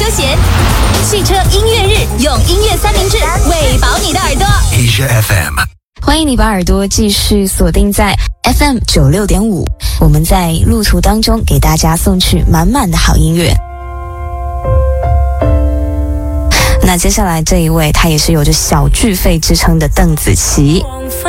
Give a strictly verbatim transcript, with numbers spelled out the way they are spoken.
闲。汽车音乐日，用音乐三明治喂饱你的耳朵。 Asia F M， 欢迎你把耳朵继续锁定在 F M 九六点五，我们在路途当中给大家送去满满的好音乐。那接下来这一位，他也是有着小巨肺之称的邓紫棋。